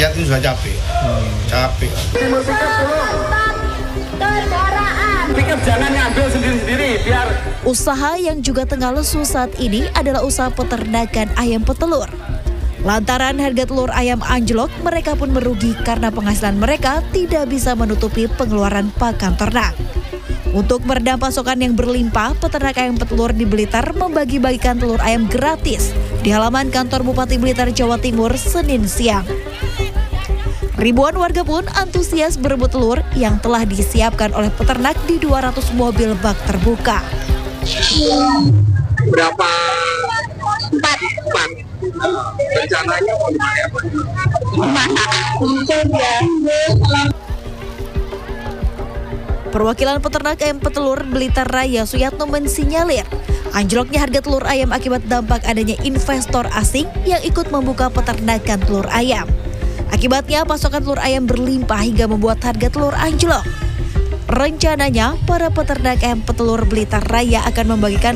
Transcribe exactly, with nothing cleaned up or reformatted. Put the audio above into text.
lihat itu sudah capek. Hmm. Capek. Pikir jangan ngambil sendiri-sendiri biar. Usaha yang juga tengah lesu saat ini adalah usaha peternakan ayam petelur. Lantaran harga telur ayam anjlok, mereka pun merugi karena penghasilan mereka tidak bisa menutupi pengeluaran pakan ternak. Untuk meredam pasokan yang berlimpah, peternak ayam petelur di Blitar membagi-bagikan telur ayam gratis di halaman kantor Bupati Blitar, Jawa Timur, Senin siang. Ribuan warga pun antusias berebut telur yang telah disiapkan oleh peternak di dua ratus mobil bak terbuka. Berapa? Empat. Empat. Rencananya mau dipakai apa? Perwakilan peternak ayam petelur Blitar Raya Suyatno mensinyalir anjloknya harga telur ayam akibat dampak adanya investor asing yang ikut membuka peternakan telur ayam. Akibatnya pasokan telur ayam berlimpah hingga membuat harga telur anjlok. Rencananya para peternak ayam petelur Blitar Raya akan membagikan